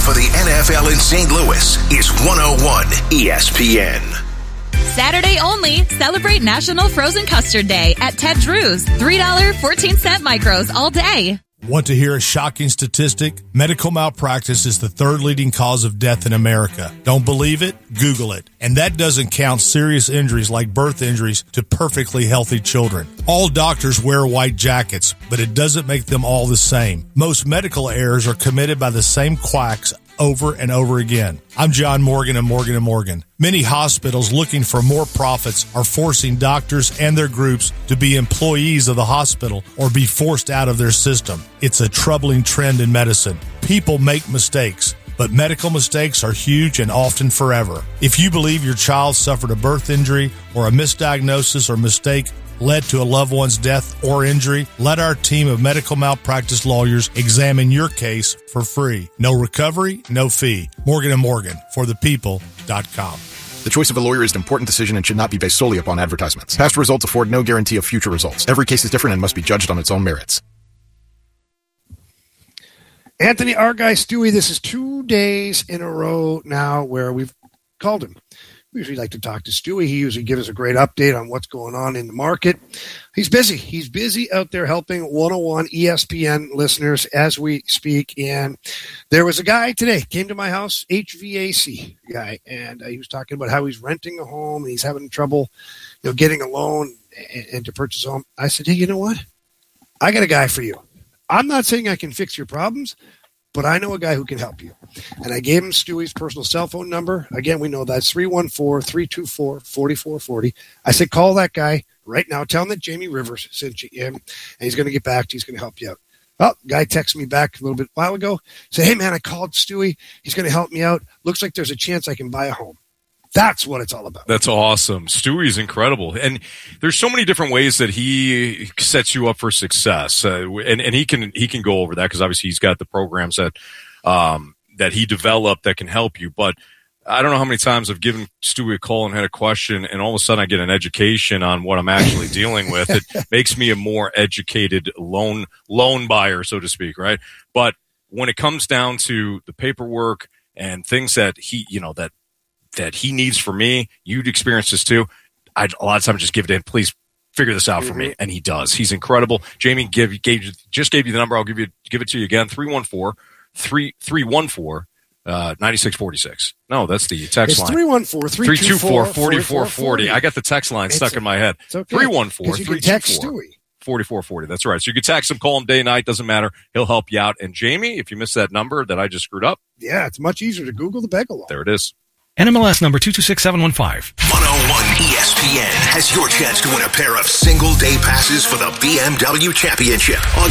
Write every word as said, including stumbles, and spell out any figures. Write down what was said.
for the N F L in Saint Louis is one oh one E S P N. Saturday only, celebrate National Frozen Custard Day at Ted Drew's. three dollars and fourteen cents micros all day. Want to hear a shocking statistic? Medical malpractice is the third leading cause of death in America. Don't believe it? Google it. And that doesn't count serious injuries like birth injuries to perfectly healthy children. All doctors wear white jackets, but it doesn't make them all the same. Most medical errors are committed by the same quacks over and over again. I'm John Morgan of Morgan and Morgan. Many hospitals looking for more profits are forcing doctors and their groups to be employees of the hospital or be forced out of their system. It's a troubling trend in medicine. People make mistakes, but medical mistakes are huge and often forever. If you believe your child suffered a birth injury or a misdiagnosis or mistake led to a loved one's death or injury, let our team of medical malpractice lawyers examine your case for free. No recovery, no fee. Morgan and Morgan, for the people dot com. The choice of a lawyer is an important decision and should not be based solely upon advertisements. Past results afford no guarantee of future results. Every case is different and must be judged on its own merits. Anthony, our guy Stewie, this is two days in a row now where we've called him. We usually like to talk to Stewie. He usually gives us a great update on what's going on in the market. He's busy. He's busy out there helping one oh one E S P N listeners as we speak. And there was a guy today, came to my house, H V A C guy, and uh, he was talking about how he's renting a home and he's having trouble, you know, getting a loan and, and to purchase a home. I said, hey, you know what? I got a guy for you. I'm not saying I can fix your problems, but I know a guy who can help you. And I gave him Stewie's personal cell phone number. Again, we know that's three one four, three two four, four four four zero. I said, call that guy right now. Tell him that Jamie Rivers sent you in, and he's going to get back to you. He's going to help you out. Well, guy texted me back a little bit a while ago. Say, hey, man, I called Stewie. He's going to help me out. Looks like there's a chance I can buy a home. That's what it's all about. That's awesome. Stewie's incredible. And there's so many different ways that he sets you up for success. Uh, and, and he can he can go over that because obviously he's got the programs that um, that he developed that can help you. But I don't know how many times I've given Stewie a call and had a question, and all of a sudden I get an education on what I'm actually dealing with. It makes me a more educated loan loan buyer, so to speak, right? But when it comes down to the paperwork and things that he, you know, that that he needs for me, you'd experience this too. I a lot of times just give it in. Please figure this out for me, and he does. He's incredible. Jamie give gave just gave you the number. I'll give you give it to you again. three one four, three one four, nine six four six. No, that's the text it's line. three one four, three two four, four four four zero. I got the text line stuck it's, in my head. It's okay. three one four, three two four, four four four zero. That's right. So you can text him, call him day, night, doesn't matter. He'll help you out. And Jamie, if you missed that number that I just screwed up. Yeah, it's much easier to Google the Begalo. There it is. N M L S number two two six seven one five. one oh one E S P N has your chance to win a pair of single-day passes for the B M W Championship on